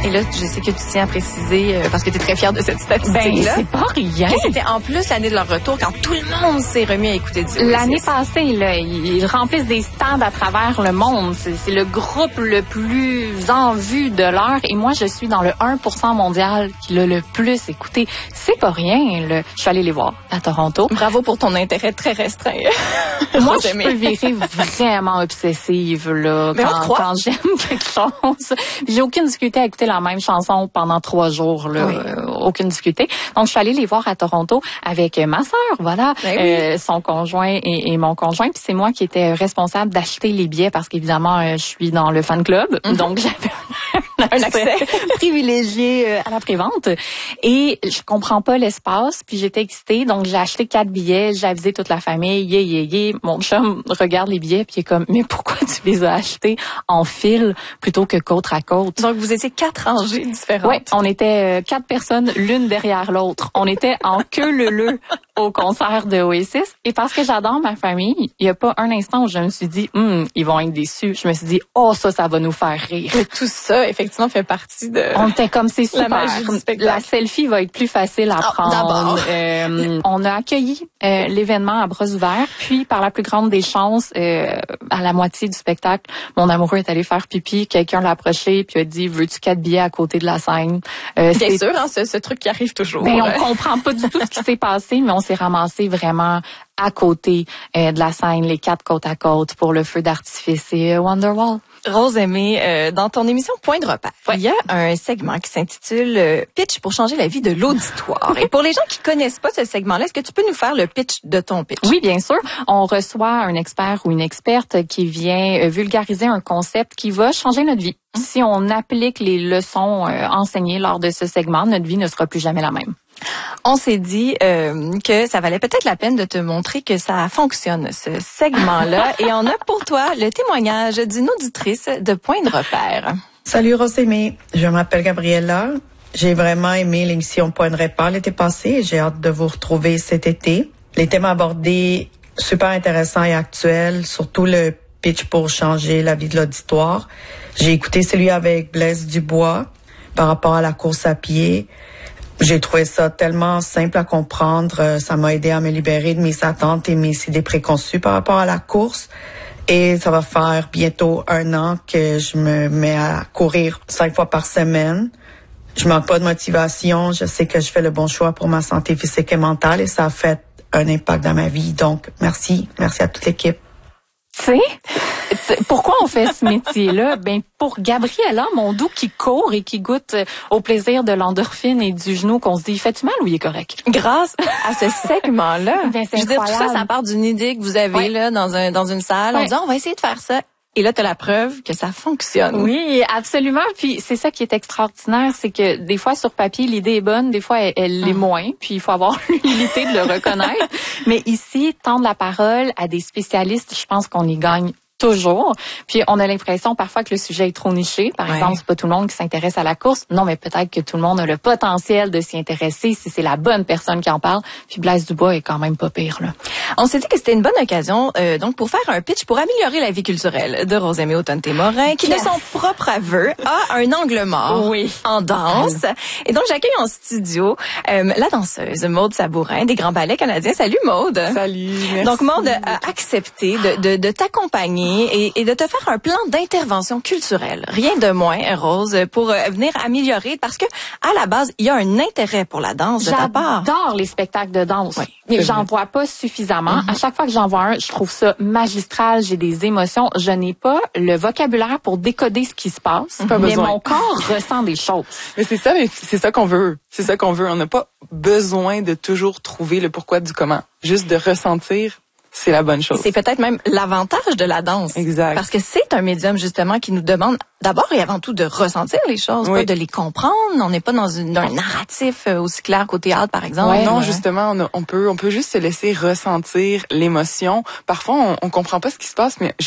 Et là, je sais que tu tiens à préciser, parce que tu es très fière de cette statistique-là. C'est pas rien. Que c'était en plus l'année de leur retour quand tout le monde s'est remis à écouter du Oasis. L'année passée, là, ils remplissent des stands à travers le monde. C'est le groupe le plus en vue de l'heure. Et moi, je suis dans le 1% mondial qui l'a le plus écouté. C'est pas rien, là. Je suis allée les voir à Toronto. Bravo pour ton intérêt très restreint. Moi, je peux virer vraiment obsessive, là, quand j'aime quelque chose. J'ai aucune difficulté à écouter la même chanson pendant 3 jours, là. Oui. Aucune difficulté. Donc, je suis allée les voir à Toronto avec ma sœur, voilà, son conjoint et mon conjoint. Puis c'est moi qui étais responsable d'acheter les billets parce qu'évidemment, je suis dans le fan club. Donc, j'avais un accès privilégié à la prévente. Et je comprends pas l'espace. Puis j'étais excitée. Donc, j'ai acheté 4 billets. J'ai avisé toute la famille. Mon chum regarde les billets puis il est comme, mais pourquoi tu les as achetés en fil plutôt que côte à côte? Donc, vous étiez 4 rangées différentes. Oui, on était 4 personnes l'une derrière l'autre. On était en queue leu au concert de Oasis. Et parce que j'adore ma famille, il n'y a pas un instant où je me suis dit, ils vont être déçus. Je me suis dit, ça va nous faire rire. Et tout ça, effectivement, fait partie de... On était comme, c'est super. La magie du spectacle. La selfie va être plus facile à prendre. On a accueilli l'événement à bras ouverts. Puis, par la plus grande des chances, à la moitié du spectacle, mon amoureux est allé faire pipi. Quelqu'un l'a approché puis a dit, veux-tu 4 billets à côté de la scène? Bien sûr, hein, ce truc qui arrive toujours. Mais on comprend pas du tout ce qui s'est passé, mais on s'est ramassé vraiment à côté de la scène, les 4 côte à côte pour le feu d'artifice et Wonderwall. Rose Aimée, dans ton émission Point de repère, il y a un segment qui s'intitule Pitch pour changer la vie de l'auditoire. Et pour les gens qui connaissent pas ce segment-là, est-ce que tu peux nous faire le pitch de ton pitch? Oui, bien sûr. On reçoit un expert ou une experte qui vient vulgariser un concept qui va changer notre vie. Si on applique les leçons enseignées lors de ce segment, notre vie ne sera plus jamais la même. On s'est dit que ça valait peut-être la peine de te montrer que ça fonctionne, ce segment-là. Et on a pour toi le témoignage d'une auditrice de Point de repère. Salut Rose Aimée, je m'appelle Gabriella. J'ai vraiment aimé l'émission Point de repère l'été passé et j'ai hâte de vous retrouver cet été. Les thèmes abordés, super intéressants et actuels, surtout le pitch pour changer la vie de l'auditoire. J'ai écouté celui avec Blaise Dubois par rapport à la course à pied. J'ai trouvé ça tellement simple à comprendre. Ça m'a aidé à me libérer de mes attentes et mes idées préconçues par rapport à la course. Et ça va faire bientôt 1 an que je me mets à courir 5 fois par semaine. Je manque pas de motivation. Je sais que je fais le bon choix pour ma santé physique et mentale et ça a fait un impact dans ma vie. Donc, merci. Merci à toute l'équipe. Tu sais, pourquoi on fait ce métier-là? Ben, pour Gabriella, mon doux qui court et qui goûte au plaisir de l'endorphine et du genou qu'on se dit, fais-tu mal ou il est correct? Grâce à ce segment-là. Ben, c'est je veux dire, tout ça part d'une idée que vous avez là dans une salle. On dit, on va essayer de faire ça. Et là, tu as la preuve que ça fonctionne. Oui, absolument. Puis c'est ça qui est extraordinaire, c'est que des fois, sur papier, l'idée est bonne, des fois, elle l'est moins. Puis il faut avoir l'humilité de le reconnaître. Mais ici, tendre la parole à des spécialistes, je pense qu'on y gagne toujours. Puis on a l'impression parfois que le sujet est trop niché. Par exemple, c'est pas tout le monde qui s'intéresse à la course. Non, mais peut-être que tout le monde a le potentiel de s'y intéresser si c'est la bonne personne qui en parle. Puis Blaise Dubois est quand même pas pire, là. On s'est dit que c'était une bonne occasion donc pour faire un pitch pour améliorer la vie culturelle de Rose Aimée Autonne-Témorin qui de son propre aveu a un angle mort en danse. Et donc j'accueille en studio la danseuse Maude Sabourin des Grands Ballets Canadiens. Salut Maude. Salut, merci. Donc Maude a accepté de t'accompagner et de te faire un plan d'intervention culturelle. Rien de moins, Rose, pour venir améliorer parce que à la base, il y a un intérêt pour la danse de ta part. J'adore les spectacles de danse. J'en vois pas suffisamment. À chaque fois que j'en vois un, je trouve ça magistral, j'ai des émotions. Je n'ai pas le vocabulaire pour décoder ce qui se passe, mais mon corps ressent des choses. Mais c'est ça qu'on veut. C'est ça qu'on veut. On n'a pas besoin de toujours trouver le pourquoi du comment. Juste de ressentir. C'est la bonne chose. C'est peut-être même l'avantage de la danse. Exact. Parce que c'est un médium, justement, qui nous demande d'abord et avant tout de ressentir les choses, pas de les comprendre. On n'est pas dans un narratif aussi clair qu'au théâtre, par exemple. Non, justement, on peut juste se laisser ressentir l'émotion. Parfois, on comprend pas ce qui se passe, mais